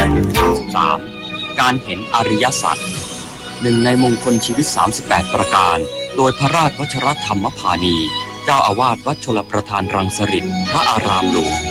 2533การเห็นอริยสัจหนึ่งในมงคลชีวิต38ประการโดยพระราชวชรธรรมพานีเจ้าอาวาสวัดชลประทานรังสฤษฎ์พระอารามหลวง